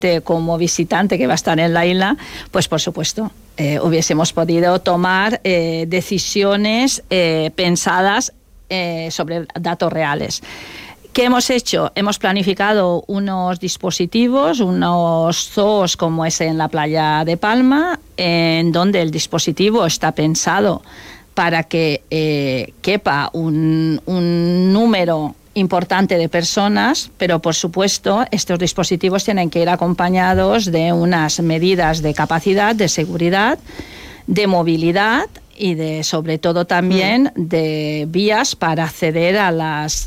como visitante que va a estar en la isla, pues por supuesto hubiésemos podido tomar decisiones pensadas sobre datos reales. ¿Qué hemos hecho? Hemos planificado unos dispositivos, unos zoos como ese en la playa de Palma, en donde el dispositivo está pensado para que quepa un número importante de personas, pero por supuesto estos dispositivos tienen que ir acompañados de unas medidas de capacidad, de seguridad, de movilidad y de, sobre todo también, de vías para acceder a las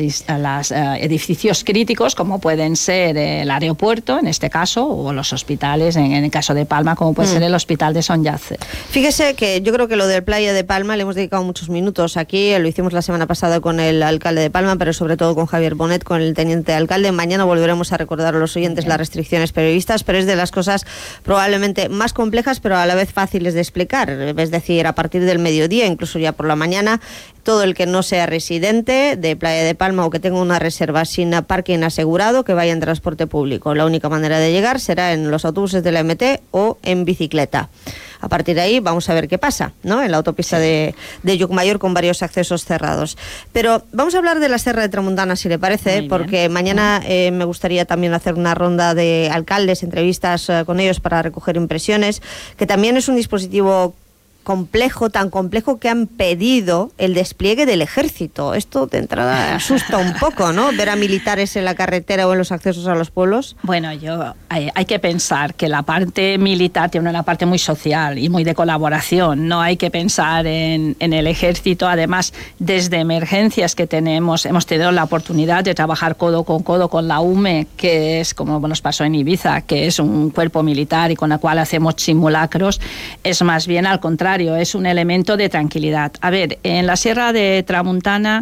edificios críticos, como pueden ser el aeropuerto, en este caso, o los hospitales, en el caso de Palma, como puede ser el hospital de Son Yatze. Fíjese que yo creo que lo del Playa de Palma le hemos dedicado muchos minutos aquí, lo hicimos la semana pasada con el alcalde de Palma, pero sobre todo con Javier Bonet, con el teniente alcalde. Mañana volveremos a recordar a los oyentes las restricciones previstas, pero es de las cosas probablemente más complejas, pero a la vez fáciles de explicar. Es decir, a partir del mediodía, incluso ya por la mañana, todo el que no sea residente de Playa de Palma o que tenga una reserva sin parking asegurado, que vaya en transporte público. La única manera de llegar será en los autobuses de la MT o en bicicleta. A partir de ahí vamos a ver qué pasa, ¿no? En la autopista de Llucmajor, con varios accesos cerrados. Pero vamos a hablar de la Serra de Tramuntana, si le parece, porque mañana me gustaría también hacer una ronda de alcaldes, entrevistas con ellos para recoger impresiones, que también es un dispositivo complejo, tan complejo que han pedido el despliegue del ejército. Esto de entrada asusta un poco, ¿no? Ver a militares en la carretera o en los accesos a los pueblos. Bueno, hay que pensar que la parte militar tiene una parte muy social y muy de colaboración. No hay que pensar en el ejército. Además, desde emergencias que hemos tenido la oportunidad de trabajar codo con la UME, que es, como nos pasó en Ibiza, que es un cuerpo militar y con el cual hacemos simulacros. Es más bien al contrario, es un elemento de tranquilidad. A ver, en la Sierra de Tramuntana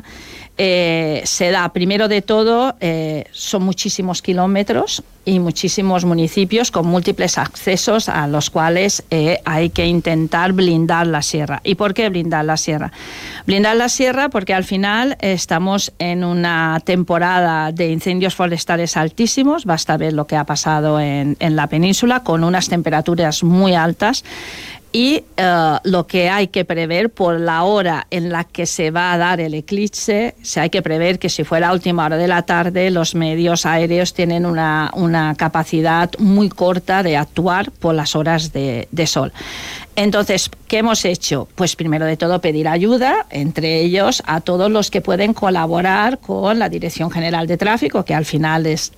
se da, primero de todo, son muchísimos kilómetros y muchísimos municipios con múltiples accesos a los cuales hay que intentar blindar la sierra. ¿Y por qué blindar la sierra? Blindar la sierra porque al final estamos en una temporada de incendios forestales altísimos, basta ver lo que ha pasado en la península, con unas temperaturas muy altas. Y lo que hay que prever por la hora en la que se va a dar el eclipse, hay que prever que si fuera a última hora de la tarde, los medios aéreos tienen una capacidad muy corta de actuar por las horas de sol. Entonces, ¿qué hemos hecho? Pues primero de todo pedir ayuda, entre ellos a todos los que pueden colaborar con la Dirección General de Tráfico, que al final es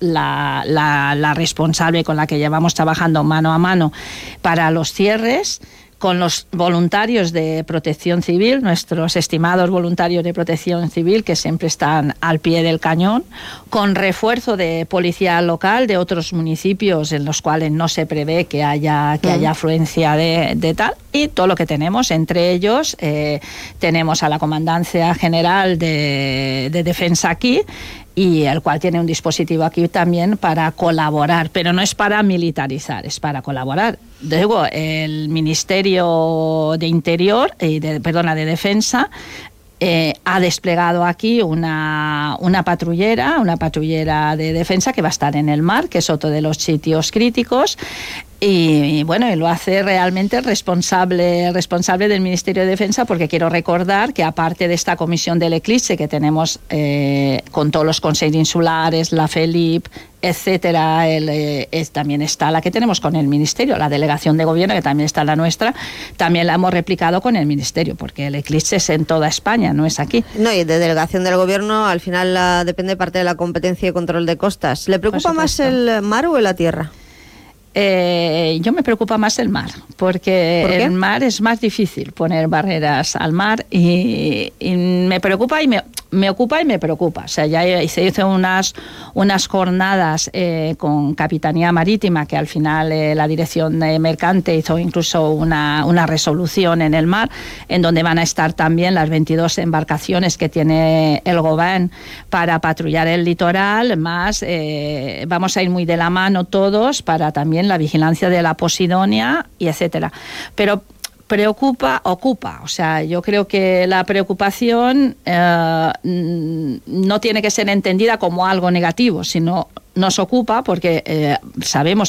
la responsable con la que llevamos trabajando mano a mano para los cierres, con los voluntarios de Protección Civil, nuestros estimados voluntarios de Protección Civil, que siempre están al pie del cañón, con refuerzo de policía local de otros municipios en los cuales no se prevé que haya afluencia de tal, y todo lo que tenemos. Entre ellos tenemos a la Comandancia General de Defensa aquí, y el cual tiene un dispositivo aquí también para colaborar, pero no es para militarizar, es para colaborar. Luego, el Ministerio de Interior, de Defensa, ha desplegado aquí una patrullera de defensa que va a estar en el mar, que es otro de los sitios críticos. Y bueno, y lo hace realmente responsable del Ministerio de Defensa, porque quiero recordar que aparte de esta comisión del eclipse que tenemos con todos los consejos insulares, la FELIP, etcétera, también está la que tenemos con el Ministerio, la delegación de gobierno, que también está la nuestra, también la hemos replicado con el Ministerio, porque el eclipse es en toda España, no es aquí. No, y de delegación del gobierno al final depende parte de la competencia y control de costas. ¿Le preocupa más el mar o la tierra? Yo me preocupa más el mar, porque el mar es más difícil poner barreras al mar, y me preocupa y me ocupa y me preocupa. O sea, ya se hizo unas jornadas con Capitanía Marítima, que al final la Dirección Mercante hizo incluso una resolución en el mar, en donde van a estar también las 22 embarcaciones que tiene el Gobierno para patrullar el litoral, más vamos a ir muy de la mano todos para también la vigilancia de la Posidonia y etcétera. Pero preocupa, ocupa. O sea, yo creo que la preocupación no tiene que ser entendida como algo negativo, sino nos ocupa porque sabemos